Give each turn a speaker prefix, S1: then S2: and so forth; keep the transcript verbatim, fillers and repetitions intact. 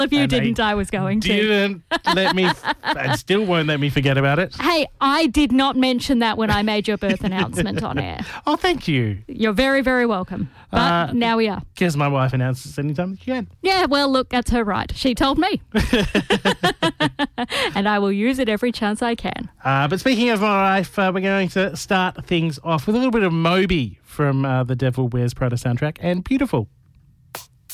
S1: if you
S2: And they
S1: didn't, I was going to.
S2: Didn't let me, and still won't let me forget about it.
S1: Hey, I did not mention that when I made your birth announcement on air.
S2: Oh, thank you.
S1: You're very, very welcome. But
S2: Uh,
S1: now we are.
S2: Because my wife announces anytime she can.
S1: Yeah, well, look, that's her right. She told me. And I will use it every chance I can.
S2: Uh, but speaking of my wife, uh, we're going to start things off with a little bit of Moby from uh, the Devil Wears Prada soundtrack and Beautiful.